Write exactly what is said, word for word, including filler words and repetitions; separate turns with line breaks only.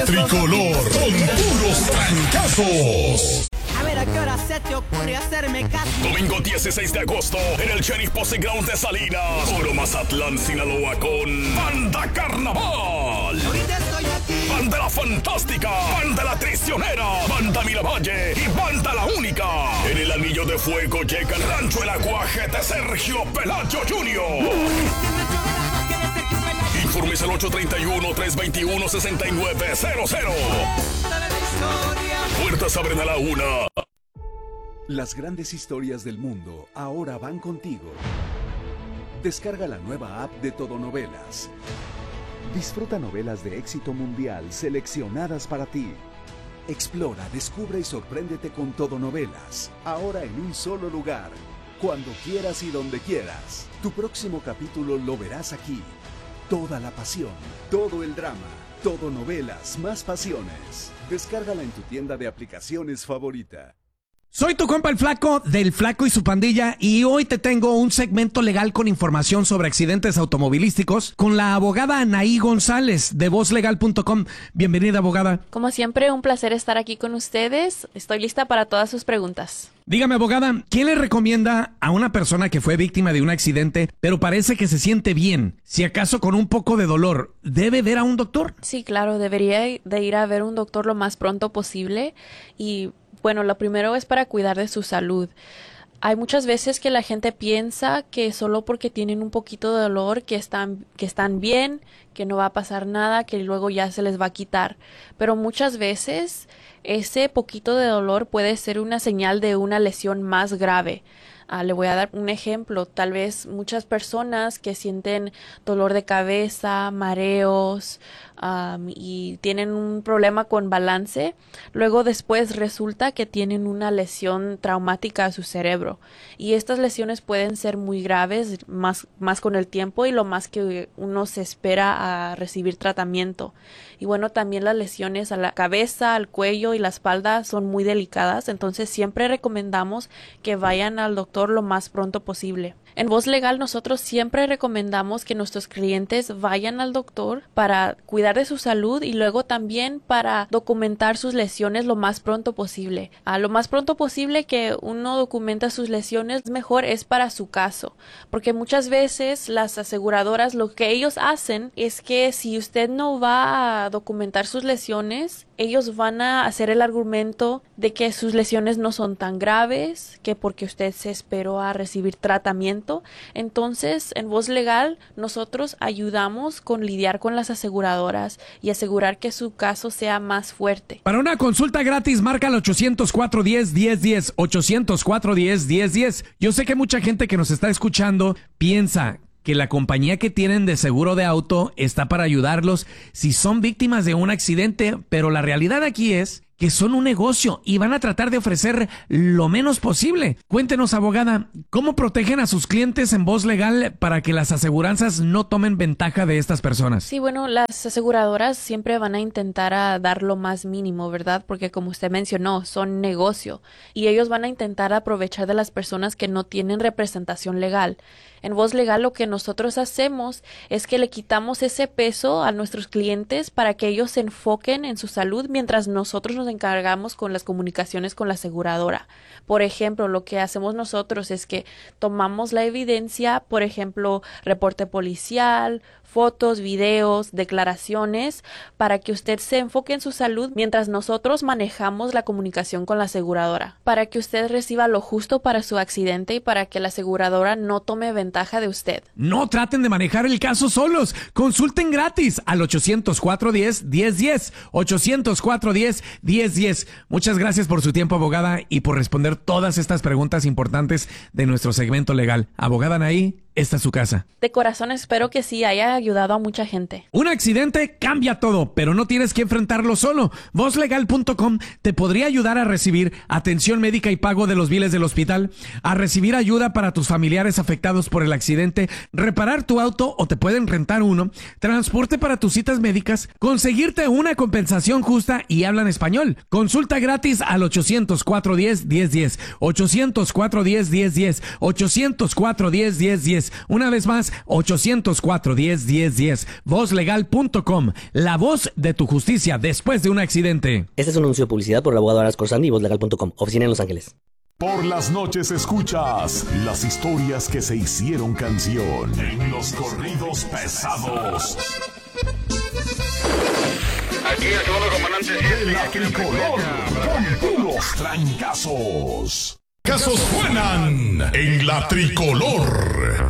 Tricolor con puros trancazos.
A ver, ¿a qué hora se te ocurre hacerme caso?
Domingo dieciséis de agosto en el Sheriff Posse Ground de Salinas, Oro Mazatlán, Sinaloa con Banda Carnaval.
Ahorita estoy aquí.
Banda La Fantástica, Banda La Traicionera, Banda Miravalle y Banda La Única. En el Anillo de Fuego llega el Rancho El Aguaje de Sergio Pelayo junior Informes al ocho tres uno, tres dos uno, seis nueve cero cero. Puertas abren a la una.
Las grandes historias del mundo ahora van contigo. Descarga la nueva app de Todonovelas. Disfruta novelas de éxito mundial seleccionadas para ti. Explora, descubre y sorpréndete con Todonovelas. Ahora en un solo lugar. Cuando quieras y donde quieras. Tu próximo capítulo lo verás aquí. Toda la pasión, todo el drama, Todonovelas más pasiones. Descárgala en tu tienda de aplicaciones favorita.
Soy tu compa el Flaco, del Flaco y su pandilla, y hoy te tengo un segmento legal con información sobre accidentes automovilísticos con la abogada Anaí González de voz legal punto com. Bienvenida, abogada.
Como siempre, un placer estar aquí con ustedes. Estoy lista para todas sus preguntas.
Dígame, abogada, ¿qué le recomienda a una persona que fue víctima de un accidente, pero parece que se siente bien? Si acaso con un poco de dolor, ¿debe ver a un doctor?
Sí, claro, debería de ir a ver un doctor lo más pronto posible y... Bueno, lo primero es para cuidar de su salud. Hay muchas veces que la gente piensa que solo porque tienen un poquito de dolor que están, que están bien, que no va a pasar nada, que luego ya se les va a quitar. Pero muchas veces ese poquito de dolor puede ser una señal de una lesión más grave. Uh, le voy a dar un ejemplo. Tal vez muchas personas que sienten dolor de cabeza, mareos um, y tienen un problema con balance, luego después resulta que tienen una lesión traumática a su cerebro. Y estas lesiones pueden ser muy graves, más, más con el tiempo y lo más que uno se espera a recibir tratamiento. Y bueno, también las lesiones a la cabeza, al cuello y la espalda son muy delicadas, entonces siempre recomendamos que vayan al doctor lo más pronto posible. En Voz Legal nosotros siempre recomendamos que nuestros clientes vayan al doctor para cuidar de su salud y luego también para documentar sus lesiones lo más pronto posible. A lo más pronto posible que uno documenta sus lesiones mejor es para su caso, porque muchas veces las aseguradoras lo que ellos hacen es que si usted no va a documentar sus lesiones, ellos van a hacer el argumento de que sus lesiones no son tan graves, que porque usted se esperó a recibir tratamiento. Entonces, en Voz Legal, nosotros ayudamos con lidiar con las aseguradoras y asegurar que su caso sea más fuerte.
Para una consulta gratis, marca al ochocientos cuatro diez, diez diez, ochocientos cuatro diez, diez diez. Yo sé que mucha gente que nos está escuchando piensa que la compañía que tienen de seguro de auto está para ayudarlos si son víctimas de un accidente, pero la realidad aquí es que son un negocio y van a tratar de ofrecer lo menos posible. Cuéntenos, abogada, ¿cómo protegen a sus clientes en Voz Legal para que las aseguranzas no tomen ventaja de estas personas?
Sí, bueno, las aseguradoras siempre van a intentar a dar lo más mínimo, ¿verdad? Porque como usted mencionó, son negocio y ellos van a intentar aprovechar de las personas que no tienen representación legal. En Voz Legal lo que nosotros hacemos es que le quitamos ese peso a nuestros clientes para que ellos se enfoquen en su salud mientras nosotros nos encargamos con las comunicaciones con la aseguradora. Por ejemplo, lo que hacemos nosotros es que tomamos la evidencia, por ejemplo, reporte policial, fotos, videos, declaraciones, para que usted se enfoque en su salud mientras nosotros manejamos la comunicación con la aseguradora, para que usted reciba lo justo para su accidente y para que la aseguradora no tome ventaja de usted.
No traten de manejar el caso solos. Consulten gratis al ochocientos cuatro diez, diez diez, ochocientos cuatro diez, diez diez. Muchas gracias por su tiempo, abogada, y por responder todas estas preguntas importantes de nuestro segmento legal. Abogada Anaí, esta es su casa.
De corazón espero que sí haya ayudado a mucha gente.
Un accidente cambia todo, pero no tienes que enfrentarlo solo. voz legal punto com te podría ayudar a recibir atención médica y pago de los biles del hospital, a recibir ayuda para tus familiares afectados por el accidente, reparar tu auto o te pueden rentar uno, transporte para tus citas médicas, conseguirte una compensación justa y hablan español. Consulta gratis al ochocientos cuatro diez, diez diez, ochocientos cuatro diez, diez diez, ochocientos cuatro diez, diez diez. diez. Una vez más, ochocientos cuatro, diez, diez, diez. voz legal punto com. La voz de tu justicia después de un accidente.
Este es un anuncio de publicidad por el abogado Aras Corsani y voz legal punto com. Oficina en Los Ángeles.
Por las noches escuchas las historias que se hicieron canción en los corridos pesados.
Aquí el segundo comandante
De la tricolor, con puros trancazos. Casos suenan en la tricolor.